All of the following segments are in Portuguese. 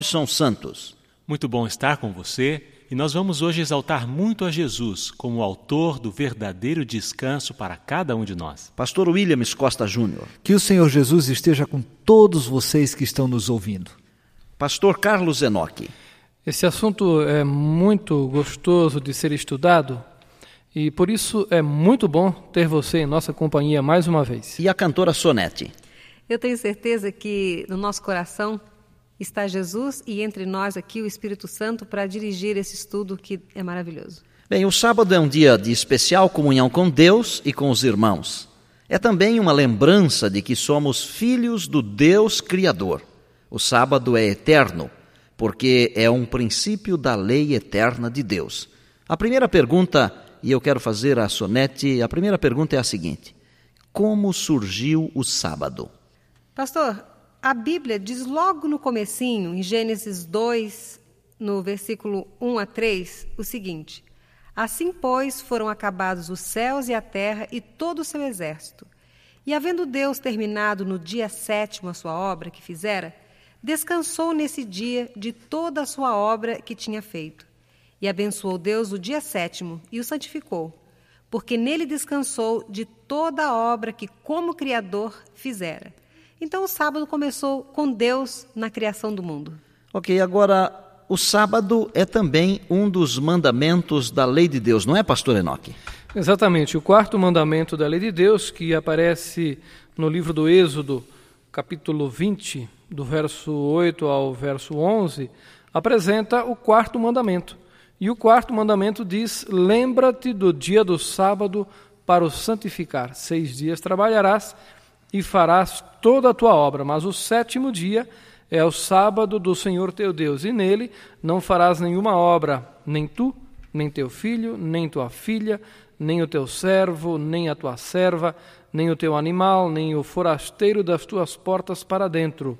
São Santos. Muito bom estar com você e nós vamos hoje exaltar muito a Jesus como o autor do verdadeiro descanso para cada um de nós. Pastor Williams Costa Júnior. Que o Senhor Jesus esteja com todos vocês que estão nos ouvindo. Pastor Carlos Enoque. Esse assunto é muito gostoso de ser estudado e por isso é muito bom ter você em nossa companhia mais uma vez. E a cantora Sonete. Eu tenho certeza que no nosso coração está Jesus e entre nós aqui o Espírito Santo para dirigir esse estudo que é maravilhoso. Bem, o sábado é um dia de especial comunhão com Deus e com os irmãos. É também uma lembrança de que somos filhos do Deus Criador. O sábado é eterno, porque é um princípio da lei eterna de Deus. A primeira pergunta, e eu quero fazer a Sonete, a primeira pergunta é a seguinte: como surgiu o sábado? Pastor, a Bíblia diz logo no comecinho, em Gênesis 2, no versículo 1 a 3, o seguinte: assim, pois, foram acabados os céus e a terra e todo o seu exército. E havendo Deus terminado no dia 7º a sua obra que fizera, descansou nesse dia de toda a sua obra que tinha feito. E abençoou Deus o dia 7º e o santificou, porque nele descansou de toda a obra que como Criador fizera. Então o sábado começou com Deus na criação do mundo. Ok, agora o sábado é também um dos mandamentos da lei de Deus, não é, pastor Enoque? Exatamente, o quarto mandamento da lei de Deus, que aparece no livro do Êxodo, capítulo 20, do verso 8 ao verso 11, apresenta o quarto mandamento. E o quarto mandamento diz: lembra-te do dia do sábado para o santificar. 6 dias trabalharás e farás toda a tua obra, mas o 7º dia é o sábado do Senhor teu Deus, e nele não farás nenhuma obra, nem tu, nem teu filho, nem tua filha, nem o teu servo, nem a tua serva, nem o teu animal, nem o forasteiro das tuas portas para dentro.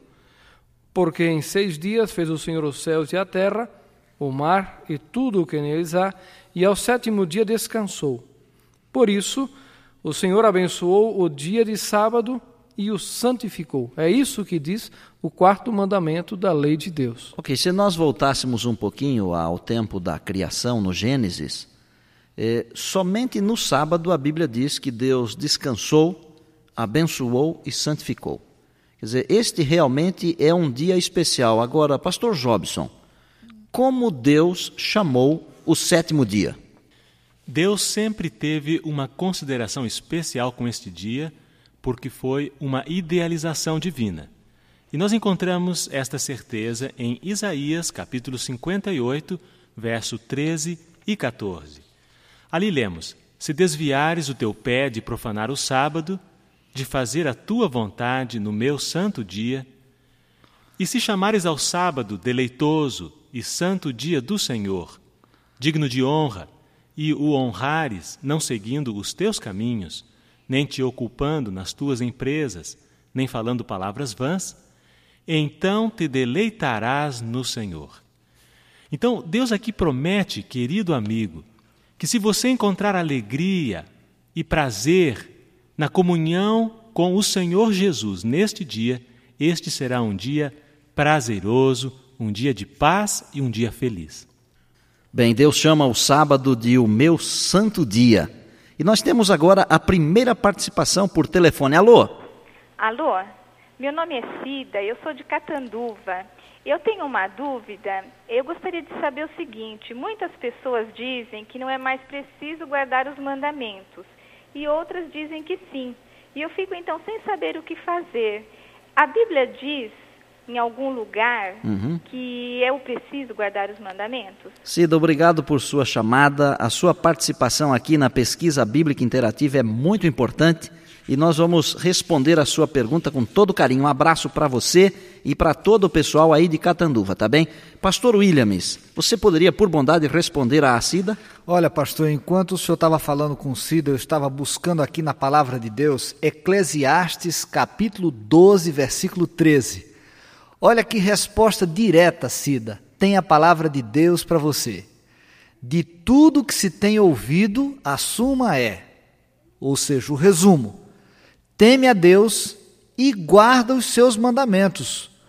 Porque em 6 dias fez o Senhor os céus e a terra, o mar e tudo o que neles há, e ao 7º dia descansou. Por isso, o Senhor abençoou o dia de sábado e o santificou. É isso que diz o quarto mandamento da lei de Deus. Ok, se nós voltássemos um pouquinho ao tempo da criação, no Gênesis, somente no sábado a Bíblia diz que Deus descansou, abençoou e santificou. Quer dizer, este realmente é um dia especial. Agora, pastor Jobson, como Deus chamou o 7º dia? Deus sempre teve uma consideração especial com este dia, porque foi uma idealização divina. E nós encontramos esta certeza em Isaías, capítulo 58, verso 13 e 14. Ali lemos: se desviares o teu pé de profanar o sábado, de fazer a tua vontade no meu santo dia, e se chamares ao sábado deleitoso e santo dia do Senhor, digno de honra, e o honrares, não seguindo os teus caminhos, nem te ocupando nas tuas empresas, nem falando palavras vãs, então te deleitarás no Senhor. Então, Deus aqui promete, querido amigo, que se você encontrar alegria e prazer na comunhão com o Senhor Jesus neste dia, este será um dia prazeroso, um dia de paz e um dia feliz. Bem, Deus chama o sábado de o meu santo dia. E nós temos agora a primeira participação por telefone. Alô? Alô? Meu nome é Cida, eu sou de Catanduva. Eu tenho uma dúvida. Eu gostaria de saber o seguinte: muitas pessoas dizem que não é mais preciso guardar os mandamentos, e outras dizem que sim. E eu fico então sem saber o que fazer. A Bíblia diz em algum lugar que eu preciso guardar os mandamentos? Cida, obrigado por sua chamada. A sua participação aqui na Pesquisa Bíblica Interativa é muito importante e nós vamos responder a sua pergunta com todo carinho. Um abraço para você e para todo o pessoal aí de Catanduva, tá bem? Pastor Williams, você poderia, por bondade, responder a Cida? Olha, pastor, enquanto o senhor estava falando com Cida, eu estava buscando aqui na Palavra de Deus, Eclesiastes, capítulo 12, versículo 13. Olha que resposta direta, Cida. Tem a palavra de Deus para você. De tudo que se tem ouvido, a suma é, ou seja, o resumo: teme a Deus e guarda os seus mandamentos,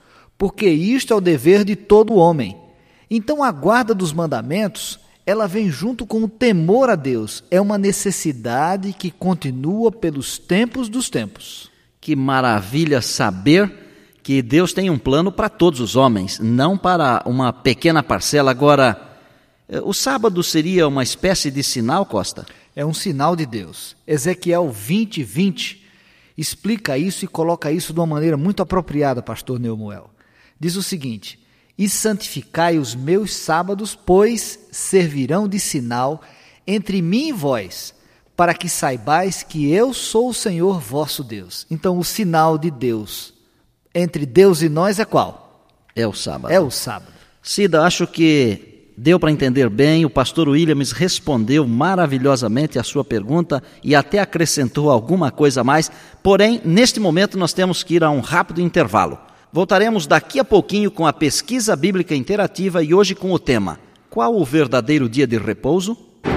porque isto é o dever de todo homem. Então a guarda dos mandamentos, ela vem junto com o temor a Deus. É uma necessidade que continua pelos tempos dos tempos. Que maravilha saber que Deus tem um plano para todos os homens, não para uma pequena parcela. Agora, o sábado seria uma espécie de sinal, Costa? É um sinal de Deus. Ezequiel 20:20 explica isso e coloca isso de uma maneira muito apropriada, pastor Neumoel. Diz o seguinte: e santificai os meus sábados, pois servirão de sinal entre mim e vós, para que saibais que eu sou o Senhor vosso Deus. Então o sinal de Deus entre Deus e nós é qual? É o sábado. É o sábado. Cida, acho que deu para entender bem, o pastor Williams respondeu maravilhosamente a sua pergunta e até acrescentou alguma coisa a mais, porém, neste momento nós temos que ir a um rápido intervalo. Voltaremos daqui a pouquinho com a pesquisa bíblica interativa e hoje com o tema: qual o verdadeiro dia de repouso?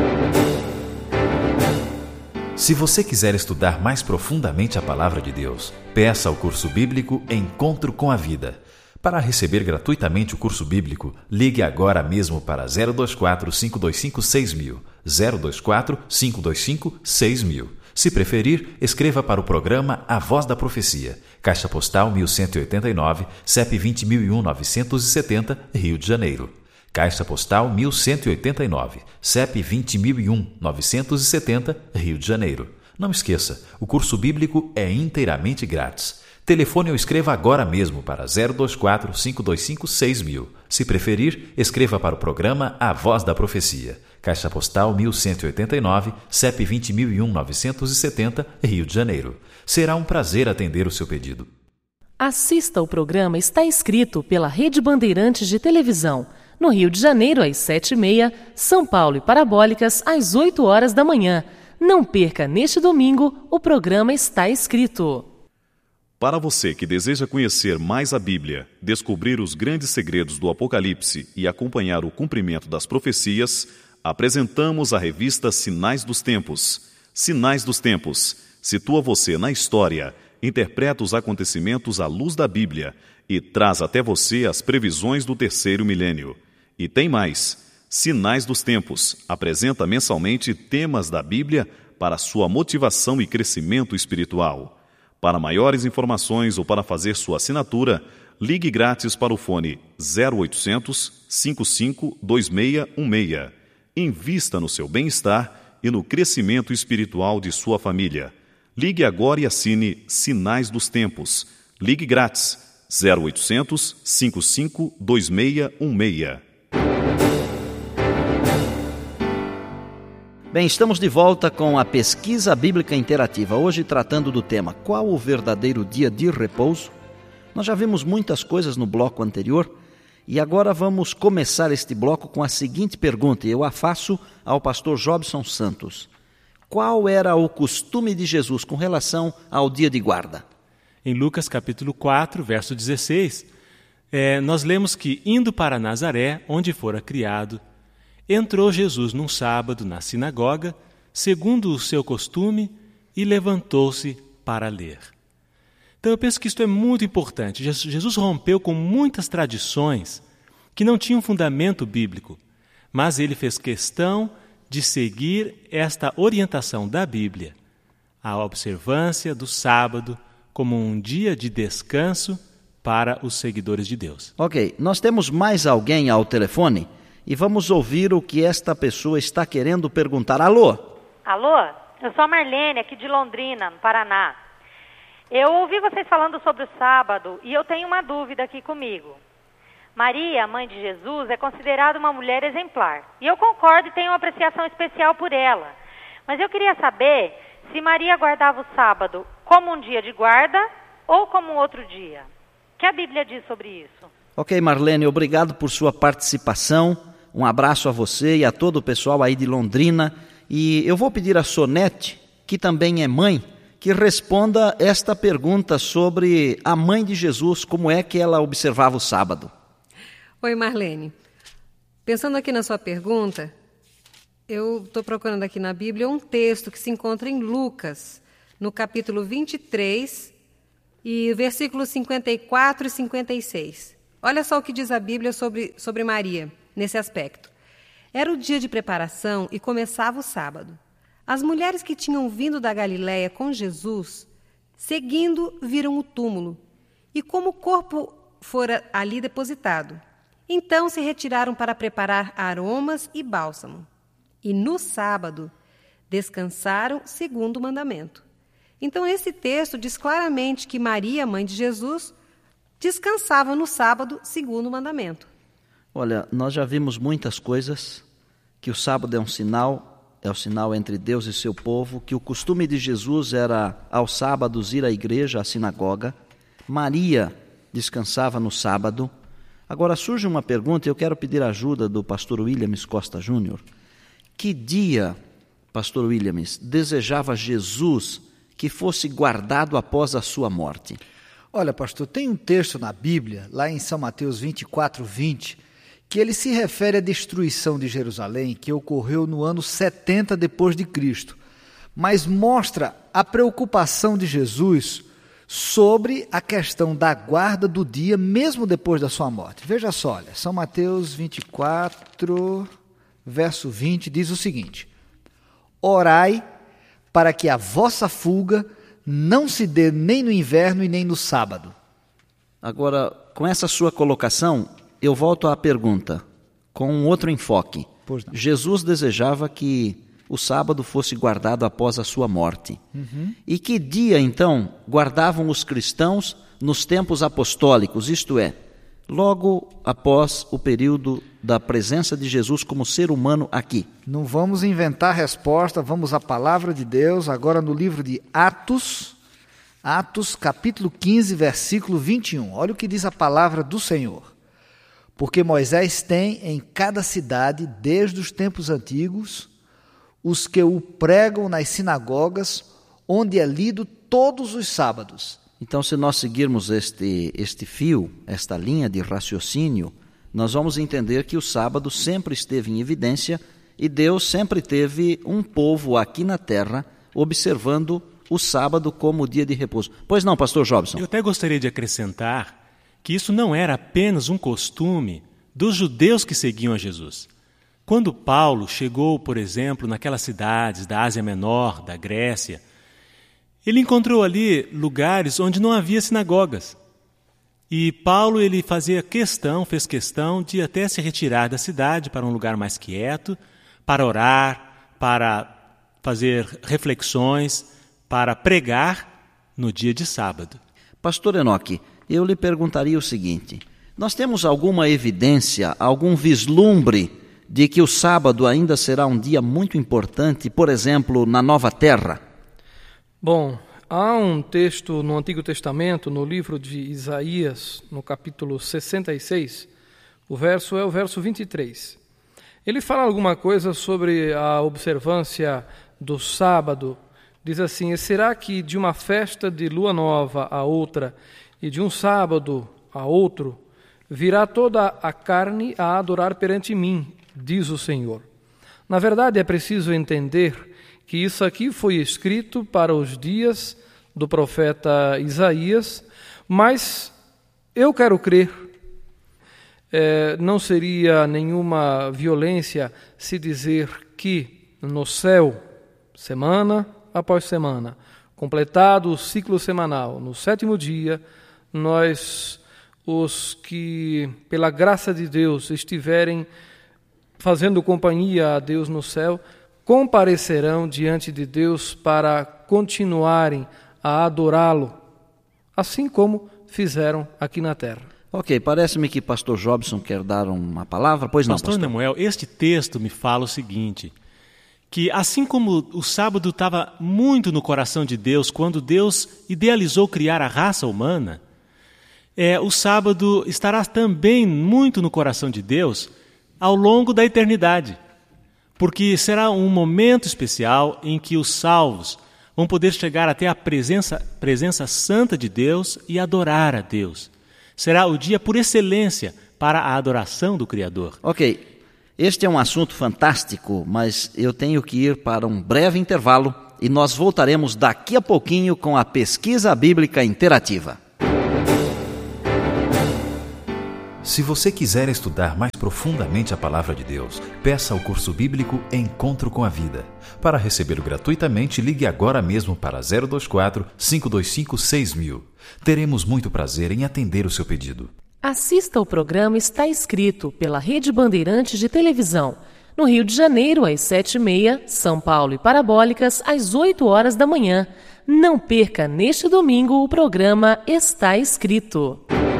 Se você quiser estudar mais profundamente a Palavra de Deus, peça ao curso bíblico Encontro com a Vida. Para receber gratuitamente o curso bíblico, ligue agora mesmo para 024-525-6000, 024-525-6000. Se preferir, escreva para o programa A Voz da Profecia, Caixa Postal 1189, CEP 20.001-970, Rio de Janeiro. Caixa Postal 1189, CEP 20.001-970, Rio de Janeiro. Não esqueça, o curso bíblico é inteiramente grátis. Telefone ou escreva agora mesmo para 024-525-6000. Se preferir, escreva para o programa A Voz da Profecia, Caixa Postal 1189, CEP 20.001-970, Rio de Janeiro. Será um prazer atender o seu pedido. Assista ao programa Está Escrito pela Rede Bandeirantes de Televisão, no Rio de Janeiro às 7h30, São Paulo e Parabólicas às 8h da manhã. Não perca neste domingo o programa Está Escrito. Para você que deseja conhecer mais a Bíblia, descobrir os grandes segredos do Apocalipse e acompanhar o cumprimento das profecias, apresentamos a revista Sinais dos Tempos. Sinais dos Tempos situa você na história, interpreta os acontecimentos à luz da Bíblia e traz até você as previsões do terceiro milênio. E tem mais. Sinais dos Tempos apresenta mensalmente temas da Bíblia para sua motivação e crescimento espiritual. Para maiores informações ou para fazer sua assinatura, ligue grátis para o fone 0800 55 2616. Invista no seu bem-estar e no crescimento espiritual de sua família. Ligue agora e assine Sinais dos Tempos. Ligue grátis 0800 55 2616. Bem, estamos de volta com a pesquisa bíblica interativa, hoje tratando do tema qual o verdadeiro dia de repouso. Nós já vimos muitas coisas no bloco anterior e agora vamos começar este bloco com a seguinte pergunta, e eu a faço ao pastor Jobson Santos. Qual era o costume de Jesus com relação ao dia de guarda? Em Lucas capítulo 4, verso 16, nós lemos que, indo para Nazaré, onde fora criado, entrou Jesus num sábado na sinagoga, segundo o seu costume, e levantou-se para ler. Então eu penso que isto é muito importante. Jesus rompeu com muitas tradições que não tinham fundamento bíblico, mas ele fez questão de seguir esta orientação da Bíblia, a observância do sábado como um dia de descanso para os seguidores de Deus. Ok, nós temos mais alguém ao telefone? E vamos ouvir o que esta pessoa está querendo perguntar. Alô? Alô? Eu sou a Marlene, aqui de Londrina, no Paraná. Eu ouvi vocês falando sobre o sábado e eu tenho uma dúvida aqui comigo. Maria, mãe de Jesus, é considerada uma mulher exemplar. E eu concordo e tenho uma apreciação especial por ela. Mas eu queria saber se Maria guardava o sábado como um dia de guarda ou como um outro dia. O que a Bíblia diz sobre isso? Ok, Marlene, obrigado por sua participação. Um abraço a você e a todo o pessoal aí de Londrina. E eu vou pedir a Sonete, que também é mãe, que responda esta pergunta sobre a mãe de Jesus, como é que ela observava o sábado. Oi, Marlene. Pensando aqui na sua pergunta, eu estou procurando aqui na Bíblia um texto que se encontra em Lucas, no capítulo 23, e versículos 54 e 56. Olha só o que diz a Bíblia sobre Maria, nesse aspecto. Era o dia de preparação e começava o sábado. As mulheres que tinham vindo da Galiléia com Jesus, seguindo, viram o túmulo, e como o corpo fora ali depositado. Então se retiraram para preparar aromas e bálsamo. E no sábado descansaram segundo o mandamento. Então esse texto diz claramente que Maria, mãe de Jesus, descansava no sábado segundo o mandamento. Olha, nós já vimos muitas coisas, que o sábado é o sinal entre Deus e seu povo, que o costume de Jesus era aos sábados ir à igreja, à sinagoga. Maria descansava no sábado. Agora surge uma pergunta e eu quero pedir a ajuda do pastor Williams Costa Júnior. Que dia, pastor Williams, desejava Jesus que fosse guardado após a sua morte? Olha, pastor, tem um texto na Bíblia, lá em São Mateus 24:20, que ele se refere à destruição de Jerusalém, que ocorreu no ano 70 depois de Cristo, mas mostra a preocupação de Jesus sobre a questão da guarda do dia, mesmo depois da sua morte. Veja só, olha, São Mateus 24, verso 20, diz o seguinte: Orai para que a vossa fuga não se dê nem no inverno e nem no sábado. Agora, com essa sua colocação, eu volto à pergunta, com um outro enfoque. Jesus desejava que o sábado fosse guardado após a sua morte. E que dia, então, guardavam os cristãos nos tempos apostólicos, isto é, logo após o período da presença de Jesus como ser humano aqui? Não vamos inventar resposta, vamos à palavra de Deus, agora no livro de Atos, capítulo 15, versículo 21. Olha o que diz a palavra do Senhor. Porque Moisés tem em cada cidade, desde os tempos antigos, os que o pregam nas sinagogas, onde é lido todos os sábados. Então, se nós seguirmos este fio, esta linha de raciocínio, nós vamos entender que o sábado sempre esteve em evidência e Deus sempre teve um povo aqui na terra observando o sábado como o dia de repouso. Pois não, pastor Jobson? Eu até gostaria de acrescentar que isso não era apenas um costume dos judeus que seguiam a Jesus. Quando Paulo chegou, por exemplo, naquelas cidades da Ásia Menor, da Grécia, ele encontrou ali lugares onde não havia sinagogas. E Paulo fez questão de até se retirar da cidade para um lugar mais quieto, para orar, para fazer reflexões, para pregar no dia de sábado. Pastor Enoque, eu lhe perguntaria o seguinte: nós temos alguma evidência, algum vislumbre de que o sábado ainda será um dia muito importante, por exemplo, na Nova Terra? Bom, há um texto no Antigo Testamento, no livro de Isaías, no capítulo 66, o verso 23. Ele fala alguma coisa sobre a observância do sábado. Diz assim: e será que de uma festa de lua nova a outra, e de um sábado a outro, virá toda a carne a adorar perante mim, diz o Senhor. Na verdade, é preciso entender que isso aqui foi escrito para os dias do profeta Isaías, mas eu quero crer, não seria nenhuma violência se dizer que no céu, semana após semana, completado o ciclo semanal, no 7º dia, nós, os que pela graça de Deus estiverem fazendo companhia a Deus no céu, comparecerão diante de Deus para continuarem a adorá-lo, assim como fizeram aqui na terra. Ok, parece-me que pastor Jobson quer dar uma palavra, pois não, pastor? Pastor Nemuel, este texto me fala o seguinte, que assim como o sábado estava muito no coração de Deus, quando Deus idealizou criar a raça humana, o sábado estará também muito no coração de Deus ao longo da eternidade, porque será um momento especial em que os salvos vão poder chegar até a presença santa de Deus e adorar a Deus. Será o dia por excelência para a adoração do Criador. Ok, este é um assunto fantástico, mas eu tenho que ir para um breve intervalo e nós voltaremos daqui a pouquinho com a pesquisa bíblica interativa. Se você quiser estudar mais profundamente a Palavra de Deus, peça o curso bíblico Encontro com a Vida. Para recebê-lo gratuitamente, ligue agora mesmo para 024-525-6000. Teremos muito prazer em atender o seu pedido. Assista ao programa Está Escrito pela Rede Bandeirantes de Televisão. No Rio de Janeiro, às 7h30, São Paulo e Parabólicas, às 8 horas da manhã. Não perca neste domingo o programa Está Escrito.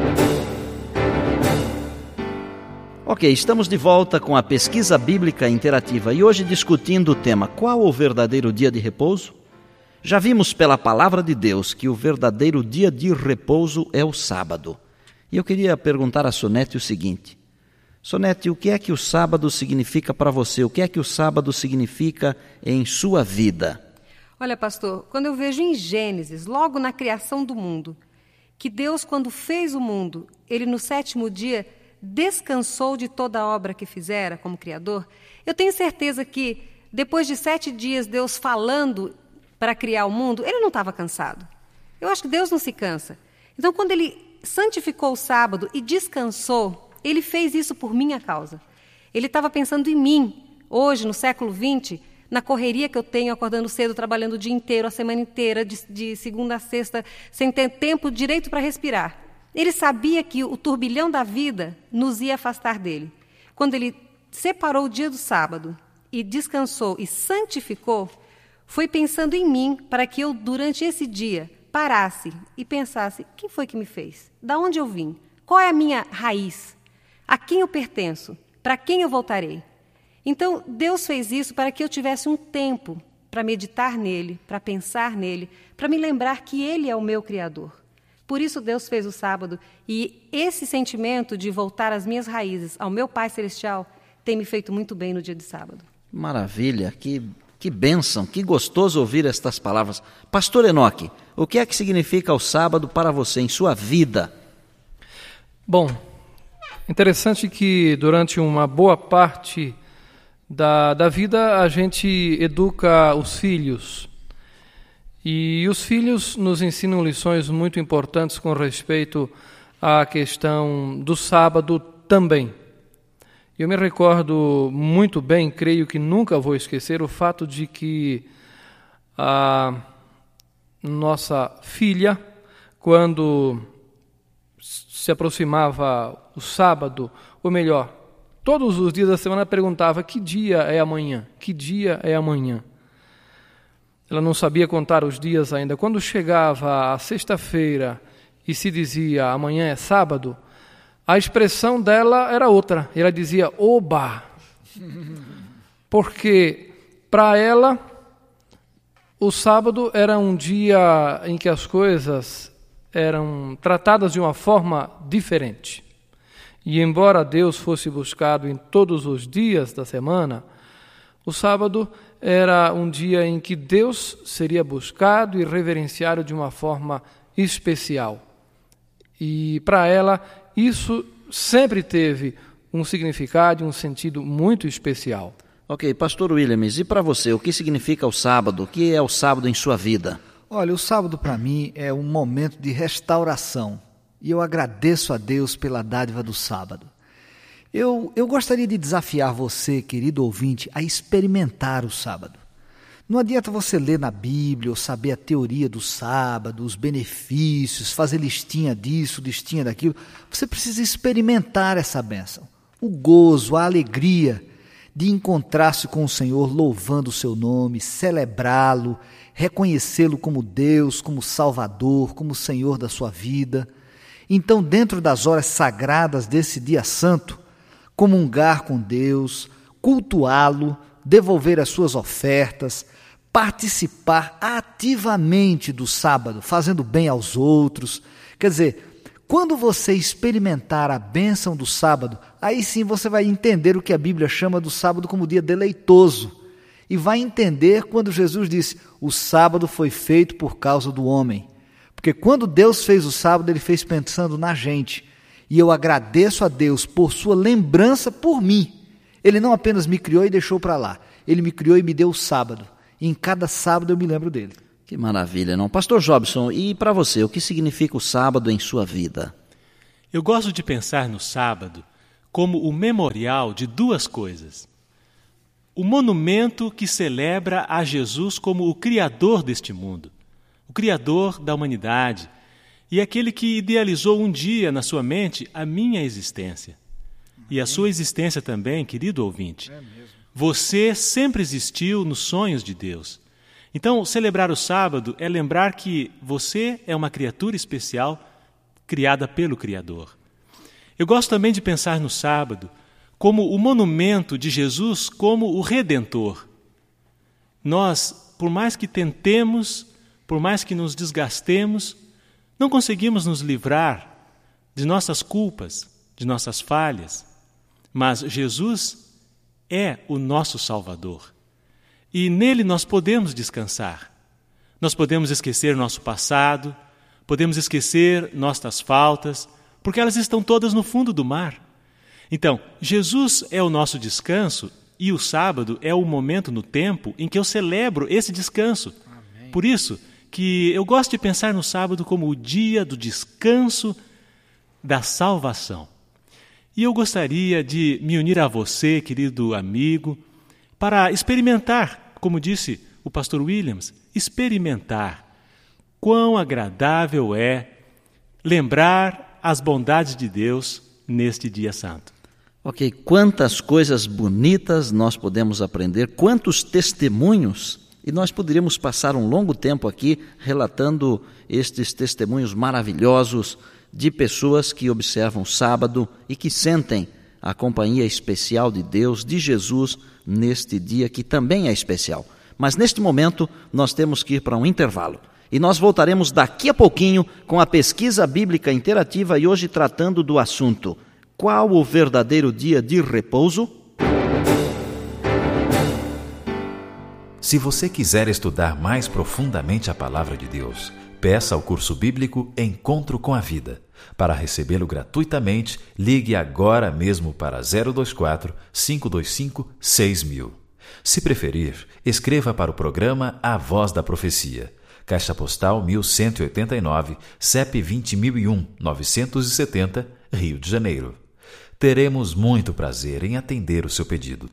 Ok, estamos de volta com a pesquisa bíblica interativa e hoje discutindo o tema: qual o verdadeiro dia de repouso? Já vimos pela palavra de Deus que o verdadeiro dia de repouso é o sábado. E eu queria perguntar a Sonete o seguinte: Sonete, o que é que o sábado significa para você? O que é que o sábado significa em sua vida? Olha, pastor, quando eu vejo em Gênesis, logo na criação do mundo, que Deus, quando fez o mundo, ele no 7º dia descansou de toda a obra que fizera como Criador, eu tenho certeza que depois de 7 dias Deus falando para criar o mundo, ele não estava cansado. Eu acho que Deus não se cansa. Então, quando ele santificou o sábado e descansou, ele fez isso por minha causa. Ele estava pensando em mim, hoje, no século XX, na correria que eu tenho, acordando cedo, trabalhando o dia inteiro, a semana inteira, de segunda a sexta, sem ter tempo direito para respirar. Ele sabia que o turbilhão da vida nos ia afastar dele. Quando ele separou o dia do sábado e descansou e santificou, foi pensando em mim para que eu, durante esse dia, parasse e pensasse: quem foi que me fez? Da onde eu vim? Qual é a minha raiz? A quem eu pertenço? Para quem eu voltarei? Então, Deus fez isso para que eu tivesse um tempo para meditar nele, para pensar nele, para me lembrar que ele é o meu Criador. Por isso Deus fez o sábado, e esse sentimento de voltar às minhas raízes, ao meu Pai Celestial, tem me feito muito bem no dia de sábado. Maravilha, que bênção, que gostoso ouvir estas palavras. Pastor Enoque, o que é que significa o sábado para você em sua vida? Bom, interessante que durante uma boa parte da vida a gente educa os filhos. E os filhos nos ensinam lições muito importantes com respeito à questão do sábado também. Eu me recordo muito bem, creio que nunca vou esquecer, o fato de que a nossa filha, quando se aproximava o sábado, ou melhor, todos os dias da semana, perguntava: que dia é amanhã? Que dia é amanhã? Ela não sabia contar os dias ainda. Quando chegava a sexta-feira e se dizia amanhã é sábado, a expressão dela era outra. Ela dizia oba, porque para ela o sábado era um dia em que as coisas eram tratadas de uma forma diferente. E embora Deus fosse buscado em todos os dias da semana, o sábado era um dia em que Deus seria buscado e reverenciado de uma forma especial. E para ela, isso sempre teve um significado e um sentido muito especial. Ok, Pastor Williams, e para você, o que significa o sábado? O que é o sábado em sua vida? Olha, o sábado para mim é um momento de restauração. E eu agradeço a Deus pela dádiva do sábado. Eu gostaria de desafiar você, querido ouvinte, a experimentar o sábado. Não adianta você ler na Bíblia ou saber a teoria do sábado, os benefícios, fazer listinha disso, listinha daquilo. Você precisa experimentar essa bênção. O gozo, a alegria de encontrar-se com o Senhor, louvando o seu nome, celebrá-lo, reconhecê-lo como Deus, como Salvador, como Senhor da sua vida. Então, dentro das horas sagradas desse dia santo, comungar com Deus, cultuá-lo, devolver as suas ofertas, participar ativamente do sábado, fazendo bem aos outros. Quer dizer, quando você experimentar a bênção do sábado, aí sim você vai entender o que a Bíblia chama do sábado como dia deleitoso. E vai entender quando Jesus disse: o sábado foi feito por causa do homem. Porque quando Deus fez o sábado, Ele fez pensando na gente. E eu agradeço a Deus por sua lembrança por mim. Ele não apenas me criou e deixou para lá. Ele me criou e me deu o sábado. E em cada sábado eu me lembro dele. Que maravilha, não? Pastor Jobson, e para você, o que significa o sábado em sua vida? Eu gosto de pensar no sábado como o memorial de duas coisas. O monumento que celebra a Jesus como o Criador deste mundo, o Criador da humanidade, e aquele que idealizou um dia na sua mente a minha existência. E a sua existência também, querido ouvinte. Você sempre existiu nos sonhos de Deus. Então, celebrar o sábado é lembrar que você é uma criatura especial criada pelo Criador. Eu gosto também de pensar no sábado como o monumento de Jesus como o Redentor. Nós, por mais que tentemos, por mais que nos desgastemos, não conseguimos nos livrar de nossas culpas, de nossas falhas. Mas Jesus é o nosso Salvador. E nele nós podemos descansar. Nós podemos esquecer nosso passado, podemos esquecer nossas faltas, porque elas estão todas no fundo do mar. Então, Jesus é o nosso descanso e o sábado é o momento no tempo em que eu celebro esse descanso. Amém. Por isso que eu gosto de pensar no sábado como o dia do descanso da salvação. E eu gostaria de me unir a você, querido amigo, para experimentar, como disse o pastor Williams, experimentar quão agradável é lembrar as bondades de Deus neste dia santo. Ok, quantas coisas bonitas nós podemos aprender, quantos testemunhos, e nós poderíamos passar um longo tempo aqui relatando estes testemunhos maravilhosos de pessoas que observam o sábado e que sentem a companhia especial de Deus, de Jesus, neste dia que também é especial. Mas neste momento nós temos que ir para um intervalo. E nós voltaremos daqui a pouquinho com a pesquisa bíblica interativa e hoje tratando do assunto: qual o verdadeiro dia de repouso? Se você quiser estudar mais profundamente a Palavra de Deus, peça ao curso bíblico Encontro com a Vida. Para recebê-lo gratuitamente, ligue agora mesmo para 024 525 6000. Se preferir, escreva para o programa A Voz da Profecia. Caixa Postal 1189, CEP 20001-970, Rio de Janeiro. Teremos muito prazer em atender o seu pedido.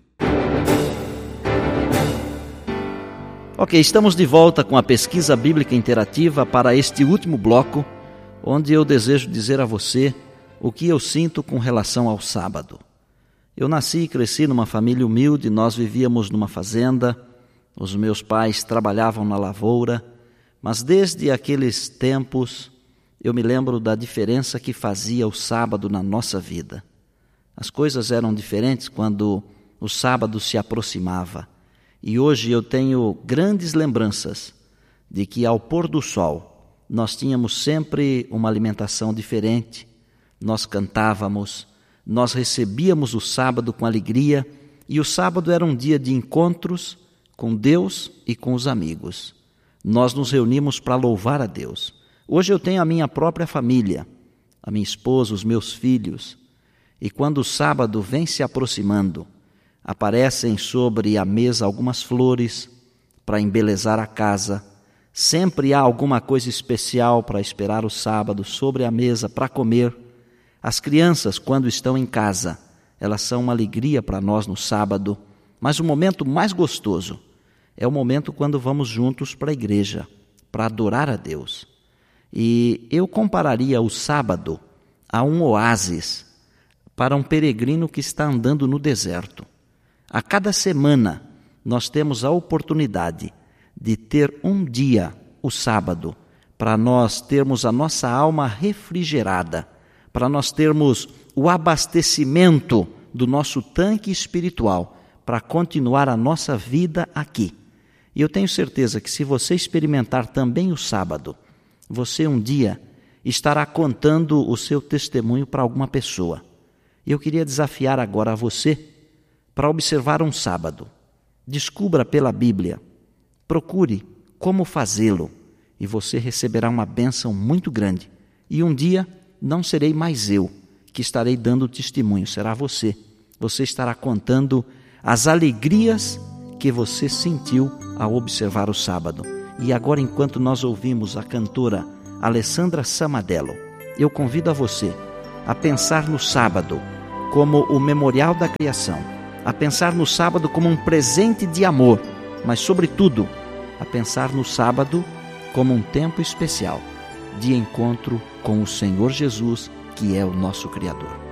Ok, estamos de volta com a pesquisa bíblica interativa para este último bloco, onde eu desejo dizer a você o que eu sinto com relação ao sábado. Eu nasci e cresci numa família humilde, nós vivíamos numa fazenda, os meus pais trabalhavam na lavoura, mas desde aqueles tempos eu me lembro da diferença que fazia o sábado na nossa vida. As coisas eram diferentes quando o sábado se aproximava. E hoje eu tenho grandes lembranças de que ao pôr do sol nós tínhamos sempre uma alimentação diferente, nós cantávamos, nós recebíamos o sábado com alegria e o sábado era um dia de encontros com Deus e com os amigos. Nós nos reunimos para louvar a Deus. Hoje eu tenho a minha própria família, a minha esposa, os meus filhos, e quando o sábado vem se aproximando, aparecem sobre a mesa algumas flores para embelezar a casa. Sempre há alguma coisa especial para esperar o sábado sobre a mesa para comer. As crianças, quando estão em casa, elas são uma alegria para nós no sábado. Mas o momento mais gostoso é o momento quando vamos juntos para a igreja, para adorar a Deus. E eu compararia o sábado a um oásis para um peregrino que está andando no deserto. A cada semana, nós temos a oportunidade de ter um dia, o sábado, para nós termos a nossa alma refrigerada, para nós termos o abastecimento do nosso tanque espiritual, para continuar a nossa vida aqui. E eu tenho certeza que se você experimentar também o sábado, você um dia estará contando o seu testemunho para alguma pessoa. E eu queria desafiar agora a você para observar um sábado. Descubra pela Bíblia, procure como fazê-lo e você receberá uma bênção muito grande. E um dia não serei mais eu que estarei dando testemunho, será você. Você estará contando as alegrias que você sentiu ao observar o sábado. E agora, enquanto nós ouvimos a cantora Alessandra Samadello, eu convido a você a pensar no sábado como o memorial da criação, a pensar no sábado como um presente de amor, mas, sobretudo, a pensar no sábado como um tempo especial de encontro com o Senhor Jesus, que é o nosso Criador.